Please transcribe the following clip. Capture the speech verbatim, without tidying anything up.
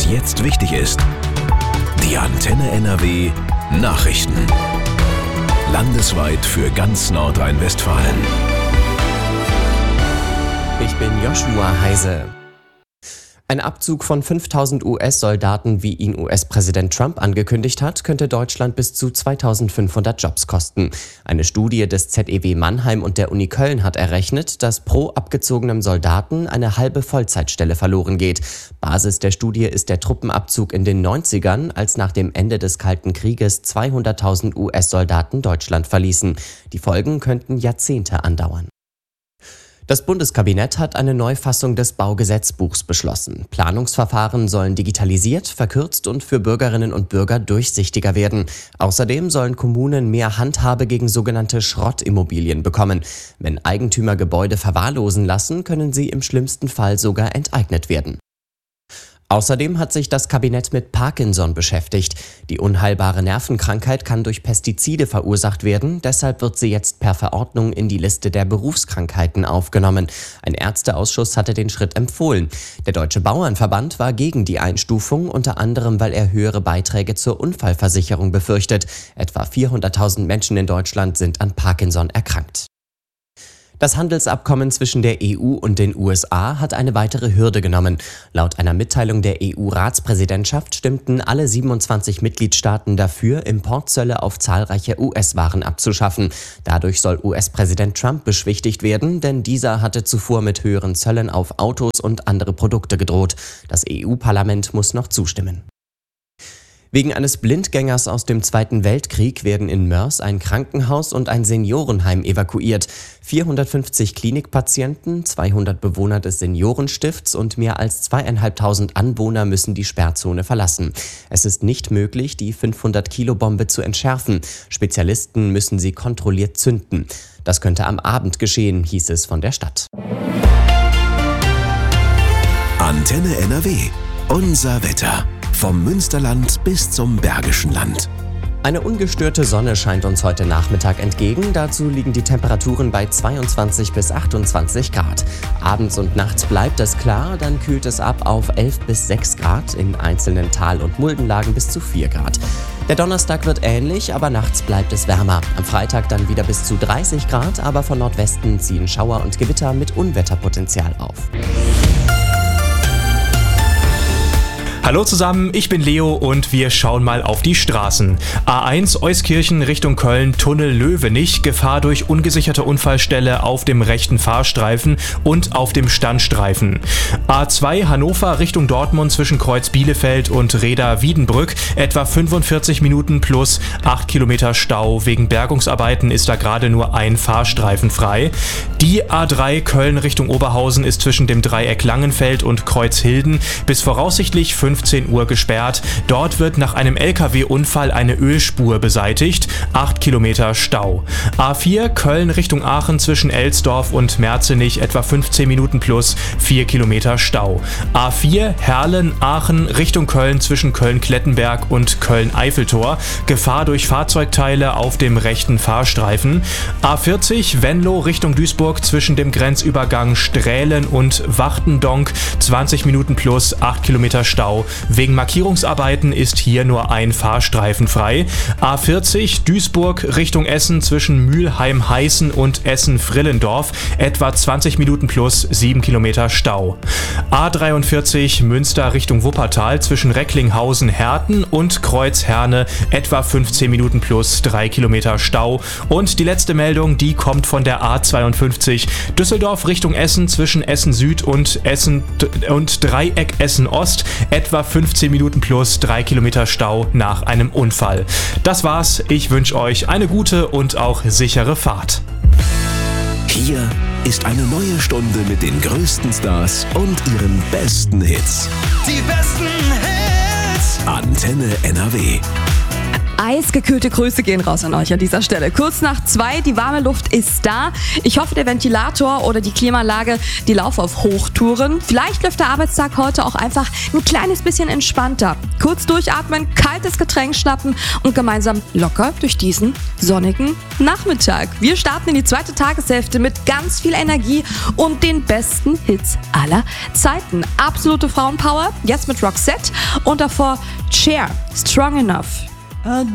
was jetzt wichtig ist. Die Antenne N R W Nachrichten. Landesweit für ganz Nordrhein-Westfalen. Ich bin Joshua Heise. Ein Abzug von fünftausend U S-Soldaten, wie ihn U S-Präsident Trump angekündigt hat, könnte Deutschland bis zu zweitausendfünfhundert Jobs kosten. Eine Studie des Z E W Mannheim und der Uni Köln hat errechnet, dass pro abgezogenem Soldaten eine halbe Vollzeitstelle verloren geht. Basis der Studie ist der Truppenabzug in den neunzigern, als nach dem Ende des Kalten Krieges zweihunderttausend U S-Soldaten Deutschland verließen. Die Folgen könnten Jahrzehnte andauern. Das Bundeskabinett hat eine Neufassung des Baugesetzbuchs beschlossen. Planungsverfahren sollen digitalisiert, verkürzt und für Bürgerinnen und Bürger durchsichtiger werden. Außerdem sollen Kommunen mehr Handhabe gegen sogenannte Schrottimmobilien bekommen. Wenn Eigentümer Gebäude verwahrlosen lassen, können sie im schlimmsten Fall sogar enteignet werden. Außerdem hat sich das Kabinett mit Parkinson beschäftigt. Die unheilbare Nervenkrankheit kann durch Pestizide verursacht werden, deshalb wird sie jetzt per Verordnung in die Liste der Berufskrankheiten aufgenommen. Ein Ärzteausschuss hatte den Schritt empfohlen. Der Deutsche Bauernverband war gegen die Einstufung, unter anderem, weil er höhere Beiträge zur Unfallversicherung befürchtet. Etwa vierhunderttausend Menschen in Deutschland sind an Parkinson erkrankt. Das Handelsabkommen zwischen der E U und den U S A hat eine weitere Hürde genommen. Laut einer Mitteilung der E U-Ratspräsidentschaft stimmten alle siebenundzwanzig Mitgliedstaaten dafür, Importzölle auf zahlreiche U S-Waren abzuschaffen. Dadurch soll U S-Präsident Trump beschwichtigt werden, denn dieser hatte zuvor mit höheren Zöllen auf Autos und andere Produkte gedroht. Das E U-Parlament muss noch zustimmen. Wegen eines Blindgängers aus dem Zweiten Weltkrieg werden in Moers ein Krankenhaus und ein Seniorenheim evakuiert. vierhundertfünfzig Klinikpatienten, zweihundert Bewohner des Seniorenstifts und mehr als zweieinhalbtausend Anwohner müssen die Sperrzone verlassen. Es ist nicht möglich, die fünfhundert Kilo Bombe zu entschärfen. Spezialisten müssen sie kontrolliert zünden. Das könnte am Abend geschehen, hieß es von der Stadt. Antenne N R W. Unser Wetter. Vom Münsterland bis zum Bergischen Land. Eine ungestörte Sonne scheint uns heute Nachmittag entgegen. Dazu liegen die Temperaturen bei zweiundzwanzig bis achtundzwanzig Grad. Abends und nachts bleibt es klar, dann kühlt es ab auf elf bis sechs Grad, in einzelnen Tal- und Muldenlagen bis zu vier Grad. Der Donnerstag wird ähnlich, aber nachts bleibt es wärmer. Am Freitag dann wieder bis zu dreißig Grad, aber von Nordwesten ziehen Schauer und Gewitter mit Unwetterpotenzial auf. Hallo zusammen, ich bin Leo und wir schauen mal auf die Straßen. A eins Euskirchen Richtung Köln, Tunnel Löwenich, Gefahr durch ungesicherte Unfallstelle auf dem rechten Fahrstreifen und auf dem Standstreifen. A zwei Hannover Richtung Dortmund zwischen Kreuz Bielefeld und Reda Wiedenbrück, etwa fünfundvierzig Minuten plus acht Kilometer Stau. Wegen Bergungsarbeiten ist da gerade nur ein Fahrstreifen frei. Die A drei Köln Richtung Oberhausen ist zwischen dem Dreieck Langenfeld und Kreuzhilden bis voraussichtlich fünfzehn Uhr gesperrt. Dort wird nach einem L K W-Unfall eine Ölspur beseitigt. acht Kilometer Stau. A vier Köln Richtung Aachen zwischen Elsdorf und Merzenich etwa fünfzehn Minuten plus vier Kilometer Stau. A vier Herlen Aachen Richtung Köln zwischen Köln-Klettenberg und Köln-Eiffeltor. Gefahr durch Fahrzeugteile auf dem rechten Fahrstreifen. A vierzig Venlo Richtung Duisburg zwischen dem Grenzübergang Strählen und Wachtendonk zwanzig Minuten plus acht Kilometer Stau. Wegen Markierungsarbeiten ist hier nur ein Fahrstreifen frei. A vierzig Duisburg Richtung Essen zwischen Mülheim-Heißen und Essen-Frillendorf etwa zwanzig Minuten plus sieben Kilometer Stau. A dreiundvierzig Münster Richtung Wuppertal zwischen Recklinghausen-Herten und Kreuz-Herne etwa fünfzehn Minuten plus drei Kilometer Stau. Und die letzte Meldung, die kommt von der A zweiundfünfzig Düsseldorf Richtung Essen zwischen Essen Süd und Essen und Dreieck Essen Ost etwa fünfzehn Minuten plus drei Kilometer Stau nach einem Unfall. Das war's. Ich wünsche euch eine gute und auch sichere Fahrt. Hier ist eine neue Stunde mit den größten Stars und ihren besten Hits. Die besten Hits. Antenne N R W. Eisgekühlte Grüße gehen raus an euch an dieser Stelle. Kurz nach zwei, die warme Luft ist da. Ich hoffe, der Ventilator oder die Klimaanlage, die laufen auf Hochtouren. Vielleicht läuft der Arbeitstag heute auch einfach ein kleines bisschen entspannter. Kurz durchatmen, kaltes Getränk schnappen und gemeinsam locker durch diesen sonnigen Nachmittag. Wir starten in die zweite Tageshälfte mit ganz viel Energie und den besten Hits aller Zeiten. Absolute Frauenpower, jetzt mit Roxette und davor Cher, Strong Enough.